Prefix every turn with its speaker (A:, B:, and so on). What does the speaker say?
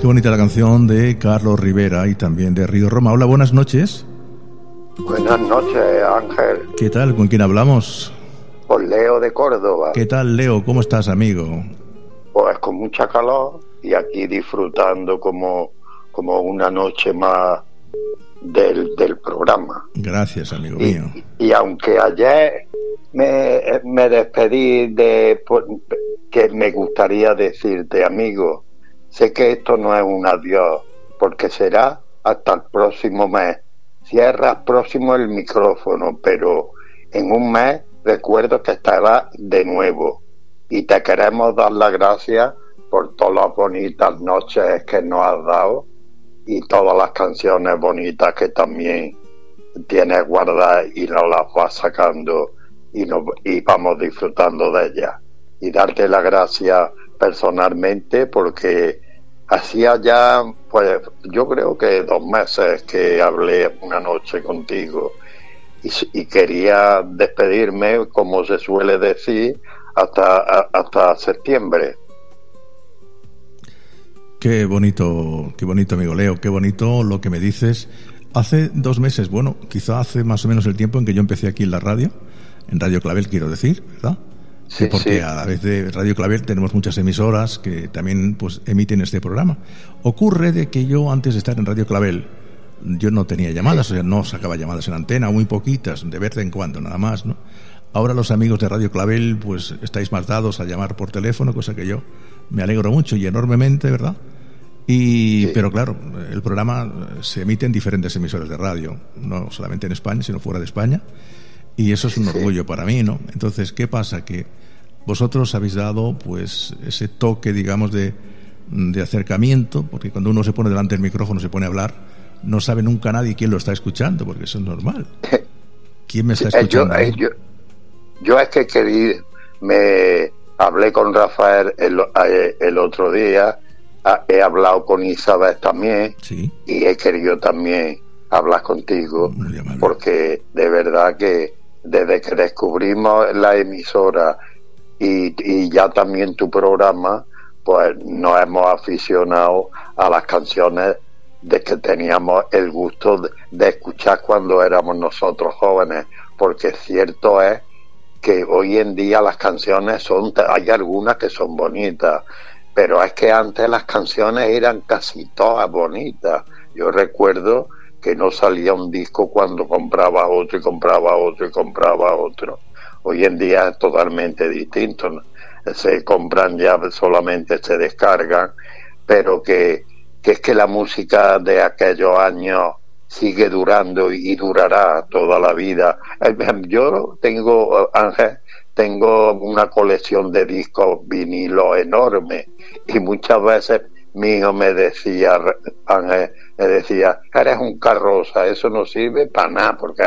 A: Qué bonita la canción de Carlos Rivera y también de Río Roma. Hola, buenas noches.
B: Buenas noches, Ángel.
A: ¿Qué tal? ¿Con quién hablamos?
B: Con Leo de Córdoba.
A: ¿Qué tal, Leo? ¿Cómo estás, amigo?
B: Pues con mucha calor y aquí disfrutando como una noche más del programa.
A: Gracias, amigo mío.
B: Y aunque ayer me despedí que me gustaría decirte, amigo, sé que esto no es un adiós, porque será hasta el próximo mes. Cierras próximo el micrófono, pero en un mes recuerdo que estará de nuevo. Y te queremos dar las gracias por todas las bonitas noches que nos has dado y todas las canciones bonitas que también tienes guardadas y nos las vas sacando y vamos disfrutando de ellas. Y darte las gracias personalmente porque hacía ya, pues yo creo que 2 meses que hablé una noche contigo y quería despedirme, como se suele decir, hasta septiembre.
A: Qué bonito, amigo Leo, qué bonito lo que me dices. Hace 2 meses, bueno, quizá hace más o menos el tiempo en que yo empecé aquí en la radio, en Radio Clavel, quiero decir, ¿verdad? Sí, porque sí. A la vez de Radio Clavel tenemos muchas emisoras que también pues emiten este programa. Ocurre de que yo antes de estar en Radio Clavel, yo no tenía llamadas, o sea, no sacaba llamadas en antena, muy poquitas, de vez en cuando, nada más, ¿no? Ahora los amigos de Radio Clavel, pues estáis más dados a llamar por teléfono, cosa que yo me alegro mucho y enormemente, ¿verdad? Sí. Pero claro, el programa se emite en diferentes emisoras de radio, no solamente en España, sino fuera de España, y eso es un orgullo para mí, ¿no? Entonces, ¿qué pasa? Que vosotros habéis dado, pues, ese toque, digamos, de acercamiento, porque cuando uno se pone delante del micrófono, se pone a hablar, no sabe nunca nadie quién lo está escuchando, porque eso es normal. ¿Quién me está escuchando?
B: Yo es que me hablé con Rafael el otro día, he hablado con Isabel también,
A: ¿sí?
B: Y he querido también hablar contigo, porque de verdad que desde que descubrimos la emisora y ya también tu programa, pues nos hemos aficionado a las canciones de que teníamos el gusto de escuchar cuando éramos nosotros jóvenes, porque cierto es que hoy en día las canciones hay algunas que son bonitas, pero es que antes las canciones eran casi todas bonitas. Yo recuerdo que no salía un disco cuando compraba otro y compraba otro y compraba otro. Hoy en día es totalmente distinto, ¿no? Se compran ya, solamente se descargan, pero que es que la música de aquellos años sigue durando y durará toda la vida. Yo tengo, Ángel, una colección de discos vinilos enorme y muchas veces mi hijo me decía, Ángel, eres un carroza, eso no sirve para nada porque